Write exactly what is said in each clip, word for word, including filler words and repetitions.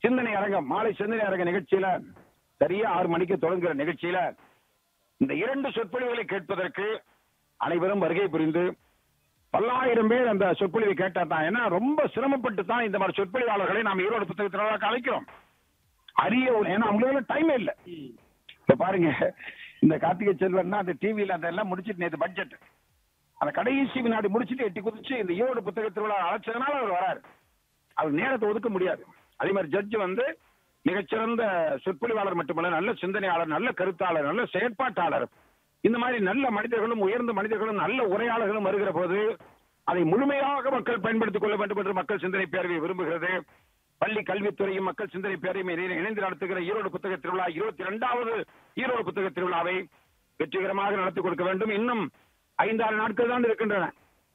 சிந்தனை அரங்கம், மாலை சிந்தனை அரங்க நிகழ்ச்சியில சரியா ஆறு மணிக்கு தொடங்குகிற நிகழ்ச்சியில இந்த இரண்டு சொற்பொழிவுகளை கேட்பதற்கு அனைவரும் வருகை புரிந்து பல்லாயிரம் பேர் அந்த சொற்பொழிவை கேட்டா தான். ஏன்னா ரொம்ப சிரமப்பட்டு தான் இந்த மாதிரி சொற்பொழிவாளர்களை நாம் ஈரோடு புத்தகத்தினராக அழைக்கிறோம். அரிய ஏன்னா அவங்களால டைமே இல்லை. இப்ப பாருங்க, இந்த கார்த்திகை செல்வன்னா அந்த டிவியில அதெல்லாம் முடிச்சுட்டு நேற்று பட்ஜெட் அந்த கடைசி வினாடி முடிச்சுட்டு எட்டி குதிச்சு இந்த ஈரோடு புத்தக திருவிழா அழைச்சதுனால அவர் வராரு. அவர் நேரத்தை ஒதுக்க முடியாது. அதே மாதிரி ஜட்ஜ் வந்து மிகச்சிறந்த சொற்பொழிவாளர் மட்டுமல்ல, நல்ல சிந்தனையாளர், நல்ல கருத்தாளர், நல்ல செயற்பாட்டாளர், இந்த மாதிரி நல்ல மனிதர்களும் உயர்ந்த மனிதர்களும் நல்ல உரையாளர்களும் வருகிற போது அதை முழுமையாக மக்கள் பயன்படுத்திக் கொள்ள வேண்டும் என்று மக்கள் சிந்தனை பேரவை விரும்புகிறது. பள்ளி கல்வித்துறையும் மக்கள் சிந்தனை பேரவையும் இணைந்து நடத்துகிற ஈரோடு புத்தக திருவிழா இருபத்தி இரண்டாவது ஈரோடு புத்தக திருவிழாவை வெற்றிகரமாக நடத்தி கொடுக்க வேண்டும். இன்னும் ஐந்தாறு நாட்கள் தான் இருக்கின்றன.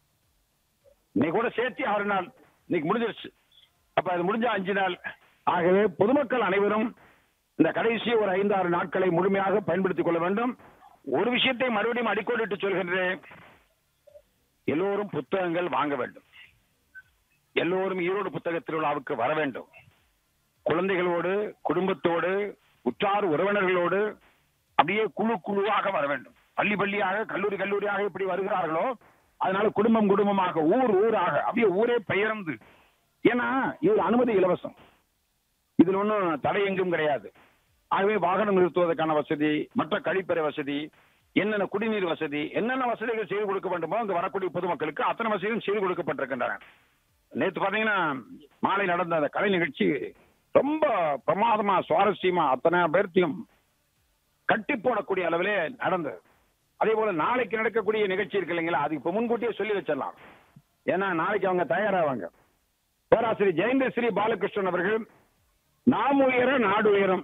இன்னைக்கு கூட சேர்த்து ஆறு நாள் இன்னைக்கு முடிஞ்சிருச்சு. அப்ப அது முடிஞ்ச அஞ்சு நாள். ஆகவே பொதுமக்கள் அனைவரும் இந்த கடைசி ஒரு ஐந்தாறு நாட்களை முழுமையாக பயன்படுத்திக் கொள்ள வேண்டும். ஒரு விஷயத்தை மறுபடியும் அடிக்கோடிட்டு சொல்கின்றேன், எல்லோரும் புத்தகங்கள் வாங்க வேண்டும். எல்லோரும் ஈரோடு புத்தக திருவிழாவுக்கு வர வேண்டும். குழந்தைகளோடு, குடும்பத்தோடு, உற்றார் உறவினர்களோடு அப்படியே குழு குழுவாக வர வேண்டும். பள்ளி பள்ளியாக, கல்லூரி கல்லூரியாக இப்படி வருகிறார்களோ அதனால குடும்பம் குடும்பமாக, ஊர் ஊராக அப்படியே ஊரே பெயர்ந்து. ஏன்னா இது அனுமதி இலவசம், இதுல ஒன்றும் தடை எங்கும் கிடையாது. ஆகவே வாகனம் நிறுத்துவதற்கான வசதி, மற்ற கழிப்பறை வசதி, என்னென்ன குடிநீர் வசதி, என்னென்ன வசதிகள் செய்து கொடுக்க வேண்டுமோ அங்கு வரக்கூடிய பொதுமக்களுக்கு அத்தனை வசதிகளும் செய்து கொடுக்கப்பட்டிருக்கின்றன. நேற்று பாத்தீங்கன்னா மாலை நடந்த அந்த கலை நிகழ்ச்சி ரொம்ப பிரமாதமா சுவாரஸ்யமா அத்தனை பேர்த்தையும் கட்டி போடக்கூடிய அளவிலே நடந்தது. அதே போல நாளைக்கு நடக்கக்கூடிய நிகழ்ச்சி இருக்கு இல்லைங்களா, அதுக்கு இப்ப முன்கூட்டியே சொல்லி வச்சிடலாம். ஏன்னா நாளைக்கு அவங்க தயாராவாங்க. பேராசிரியர் ஜெயந்தஸ்ரீ பாலகிருஷ்ணன் அவர்கள் நாம் உயர நாடு உயரம்,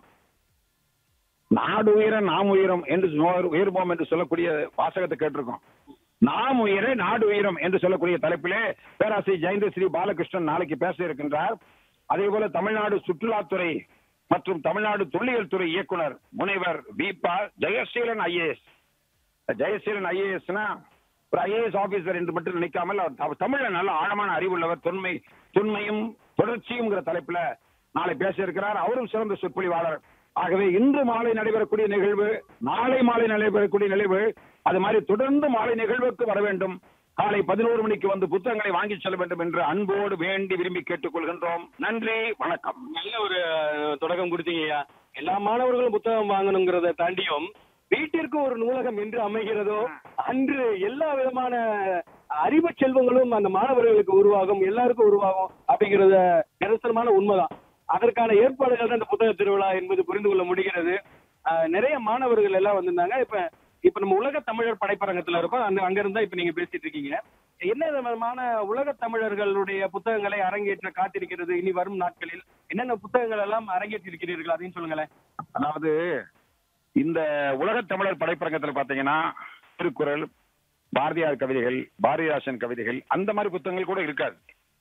நாடு உயர நாம் உயரம் என்று உயர்வோம் என்று சொல்லக்கூடிய வாசகத்தை கேட்டிருக்கோம். நாம் உயர நாடு உயரம் என்று சொல்லக்கூடிய தலைப்பிலே பேராசிரியர் ஜெயந்தஸ்ரீ பாலகிருஷ்ணன் நாளைக்கு பேச இருக்கின்றார். அதே போல தமிழ்நாடு சுற்றுலாத்துறை மற்றும் தமிழ்நாடு தொல்லியல் துறை இயக்குனர் முனைவர் வீபா ஜெயசீலன் ஐஏஎஸ். ஜெயசீலன் ஐஏஎஸ்னா ஒரு ஐஏஎஸ் ஆபீசர் என்று மட்டும் நினைக்காமல் அவர் தமிழ்ல நல்ல ஆழமான அறிவுள்ளவர். தொன்மை தொன்மையும் தொடர்ச்சியும் தலைப்புல நாளை பேச இருக்கிறார். அவரும் சிறந்த சொற்பொழிவாளர். ஆகவே இன்று மாலை நடைபெறக்கூடிய நிகழ்வு, நாளை மாலை நடைபெறக்கூடிய நிகழ்வு, அது மாதிரி தொடர்ந்து மாலை நிகழ்வுக்கு வர வேண்டும். காலை பதினோரு மணிக்கு வந்து புத்தகங்களை வாங்கி செல்ல வேண்டும் என்று அன்போடு வேண்டி விரும்பி கேட்டுக் கொள்கின்றோம். நன்றி, வணக்கம். நல்ல ஒரு தொடக்கம் கொடுத்தீங்கய்யா. எல்லா மாணவர்களும் புத்தகம் வாங்கணுங்கிறத தாண்டியும் வீட்டிற்கு ஒரு நூலகம் என்று அமைகிறதோ அன்று எல்லா விதமான அறிவு செல்வங்களும் அந்த மாணவர்களுக்கு உருவாகும், எல்லாருக்கும் உருவாகும் அப்படிங்கிறத நிரசனமான உண்மைதான். அதற்கான ஏற்பாடுகள் தான் இந்த புத்தக திருவிழா என்பது புரிந்து கொள்ள முடிகிறது. நிறைய மாணவர்கள் எல்லாம் வந்திருந்தாங்க. இப்ப இப்ப நம்ம உலக தமிழர் படைப்பரங்கத்துல இருக்கோம். அந்த அங்க இருந்தா இப்ப நீங்க பேசிட்டு இருக்கீங்க. என்ன விதமான உலக தமிழர்களுடைய புத்தகங்களை அரங்கேற்ற காத்திருக்கிறது இனி வரும் நாட்களில்? என்னென்ன புத்தகங்கள் எல்லாம் அரங்கேற்றிருக்கிறீர்கள் அதையும் சொல்லுங்களேன். அதாவது இந்த உலக தமிழர் படைப்பரங்கத்துல பாத்தீங்கன்னா திருக்குறள், பாரதியார் கவிதைகள், பாரதிதாசன் கவிதைகள், அந்த மாதிரி புத்தகங்கள் கூட இருக்காது.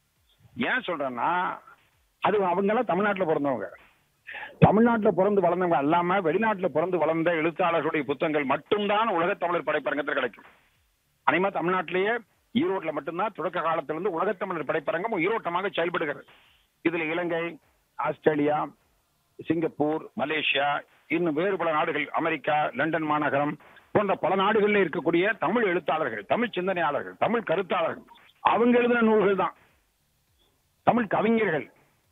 ஏன் சொல்றேன்னா அது அவங்க எல்லாம் தமிழ்நாட்டில் பிறந்தவங்க. தமிழ்நாட்டில் பிறந்து வளர்ந்தவங்க அல்லாம வெளிநாட்டில் பிறந்து வளர்ந்த எழுத்தாளர்களுடைய புத்தகங்கள் மட்டும்தான் உலக தமிழர் படைப்பரங்கத்தில் கிடைக்கும். அனைமா தமிழ்நாட்டிலேயே ஈரோட்ல மட்டும்தான் தொடக்க காலத்திலிருந்து உலகத்தமிழர் படைப்பரங்கம் ஈரோட்டமாக செயல்படுகிறது. இதுல இலங்கை, ஆஸ்திரேலியா, சிங்கப்பூர், மலேசியா, இன்னும் வேறு பல நாடுகள், அமெரிக்கா, லண்டன் மாநகரம் போன்ற பல நாடுகளில் இருக்கக்கூடிய தமிழ் எழுத்தாளர்கள், தமிழ் சிந்தனையாளர்கள், தமிழ் கருத்தாளர்கள் அவங்க எழுதின நூல்கள் தான். தமிழ் கவிஞர்கள்,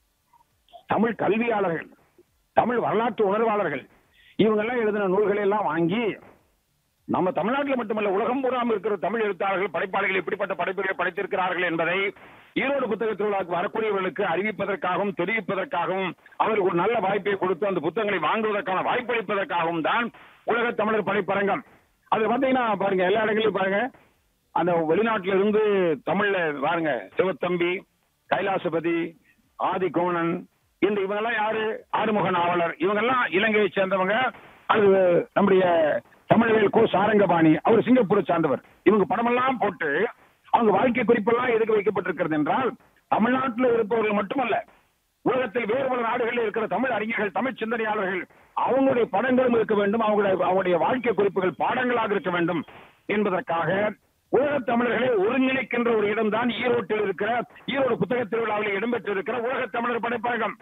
தமிழ் கல்வியாளர்கள், தமிழ் வரலாற்று உணர்வாளர்கள் இவங்கெல்லாம் எழுதின நூல்களை எல்லாம் வாங்கி நம்ம தமிழ்நாட்டில் மட்டுமல்ல உலகம் பூராமல் இருக்கிற தமிழ் எழுத்தாளர்கள், படைப்பாளிகள் எப்படிப்பட்ட படைப்புகளை படைத்திருக்கிறார்கள் என்பதை ஈரோடு புத்தக திருவிழாவுக்கு வரக்கூடியவர்களுக்கு அறிவிப்பதற்காகவும் தெரிவிப்பதற்காகவும் அவருக்கு ஒரு நல்ல வாய்ப்பை கொடுத்து அந்த புத்தகங்களை வாங்குவதற்கான வாய்ப்பளிப்பதற்காகவும் தான் உலக தமிழர் படைப்பரங்கம். அது பார்த்தீங்கன்னா பாருங்க, எல்லா இடங்களிலும் பாருங்க, அந்த வெளிநாட்டில இருந்து தமிழ்ல பாருங்க சிவத்தம்பி, கைலாசபதி, ஆதி கோணன், இந்த இவங்கெல்லாம் யாரு, ஆறுமுக நாவலர், இவங்கெல்லாம் இலங்கையை சேர்ந்தவங்க. அது நம்முடைய தமிழ்வேல் கோ சாரங்கபாணி, அவர் சிங்கப்பூரை சார்ந்தவர். இவங்க படமெல்லாம் போட்டு அவங்க வாழ்க்கை குறிப்பெல்லாம் எதுக்கு வைக்கப்பட்டிருக்கிறது என்றால் தமிழ்நாட்டில் இருப்பவர்கள் மட்டுமல்ல, உலகத்தில் வேறு பல நாடுகளில் இருக்கிற தமிழ் அறிஞர்கள், தமிழ் சிந்தனையாளர்கள் அவங்களுடைய படங்களும் இருக்க வேண்டும், அவங்களுடைய அவங்களுடைய வாழ்க்கை குறிப்புகள் பாடங்களாக இருக்க வேண்டும் என்பதற்காக உலக தமிழர்களை ஒருங்கிணைக்கின்ற ஒரு இடம் தான் ஈரோட்டில் இருக்கிற ஈரோடு புத்தக திருவிழாவில் இடம்பெற்றிருக்கிற உலக தமிழர் படைப்பரங்கம்.